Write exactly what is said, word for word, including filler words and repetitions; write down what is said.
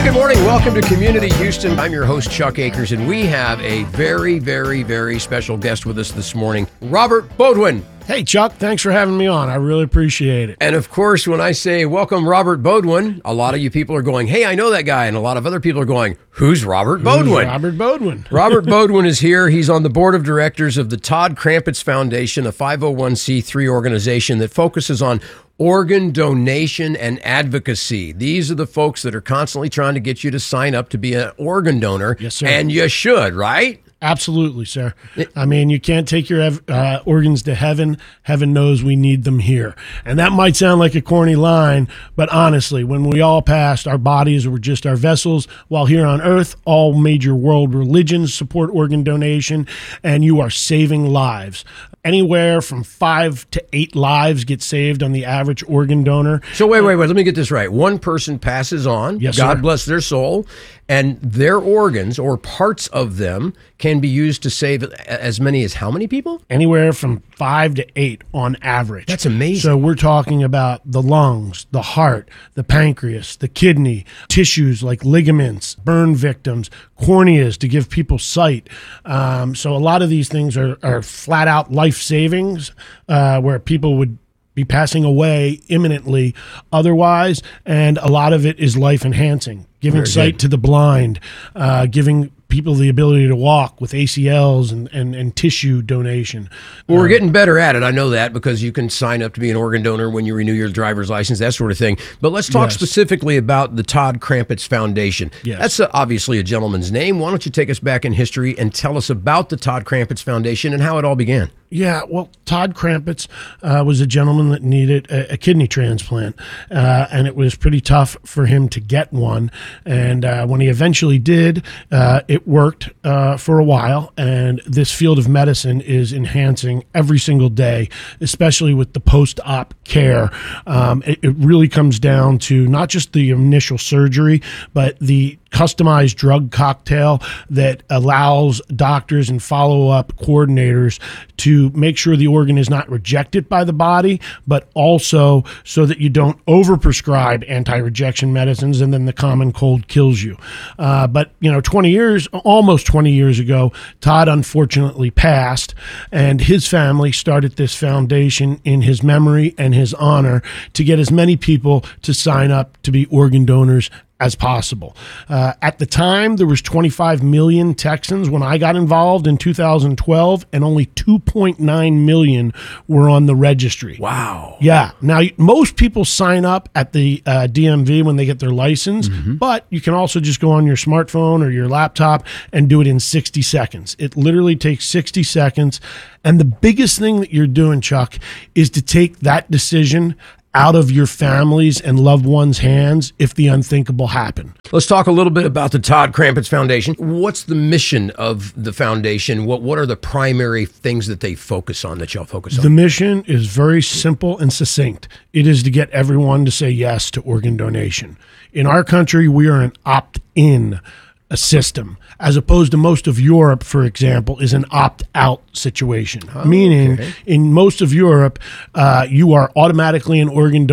good morning. Welcome to Community Houston. I'm your host, Chuck Akers, and we have a very, very, very special guest with us this morning, Robert Beaudoin. Hey, Chuck, thanks for having me on. I really appreciate it. And of course, when I say welcome, Robert Beaudoin, a lot of you people are going, hey, I know that guy. And a lot of other people are going, who's Robert Beaudoin? Who's Robert Beaudoin? Robert Beaudoin is here. He's on the board of directors of the Todd Krampitz Foundation, a five oh one c three organization that focuses on organ donation and advocacy. These are the folks that are constantly trying to get you to sign up to be an organ donor. Yes, sir. And you should, right? Absolutely, sir. I mean, you can't take your uh, organs to heaven. Heaven knows we need them here. And that might sound like a corny line, but honestly, when we all passed, our bodies were just our vessels, while here on earth, all major world religions support organ donation, and you are saving lives. Anywhere from five to eight lives get saved on the average organ donor. So wait, wait, wait. Let me get this right. One person passes on. Yes, God sir. bless their soul. And their organs or parts of them can be used to save as many as how many people? Anywhere from five to eight on average. That's amazing. So we're talking about the lungs, the heart, the pancreas, the kidney, tissues like ligaments, burn victims, corneas to give people sight. Um, so a lot of these things are, are flat out life savings uh, where people would be passing away imminently otherwise, and a lot of it is life enhancing, giving Very sight good. to the blind, uh, giving people the ability to walk with A C Ls and, and, and tissue donation. Well, we're getting better at it. I know that because you can sign up to be an organ donor when you renew your driver's license, that sort of thing. But let's talk Yes. specifically about the Todd Krampitz Foundation. Yes. That's uh obviously a gentleman's name. Why don't you take us back in history and tell us about the Todd Krampitz Foundation and how it all began? Yeah, well, Todd Krampitz uh, was a gentleman that needed a, a kidney transplant, uh, and it was pretty tough for him to get one. And uh, when he eventually did, uh, it worked uh, for a while, and this field of medicine is enhancing every single day, especially with the post-op care. Um, it, it really comes down to not just the initial surgery, but the customized drug cocktail that allows doctors and follow-up coordinators to make sure the organ is not rejected by the body, but also so that you don't overprescribe anti-rejection medicines and then the common cold kills you. Uh, but, you know, twenty years, almost twenty years ago, Todd unfortunately passed, and his family started this foundation in his memory and his honor to get as many people to sign up to be organ donors as possible. Uh, at the time, there was twenty-five million Texans when I got involved in two thousand twelve, and only two point nine million were on the registry. Wow. Yeah. Now, most people sign up at the uh, D M V when they get their license, Mm-hmm. but you can also just go on your smartphone or your laptop and do it in sixty seconds. It literally takes sixty seconds. And the biggest thing that you're doing, Chuck, is to take that decision out of your family's and loved ones' hands if the unthinkable happen. Let's talk a little bit about the Todd Krampitz Foundation. What's the mission of the foundation? What what are the primary things that they focus on, that y'all focus on? The mission is very simple and succinct. It is to get everyone to say yes to organ donation. In our country, we are an opt-in a system, as opposed to most of Europe, for example, is an opt-out situation. Oh, Meaning, okay. in most of Europe, uh, you are automatically an organ donor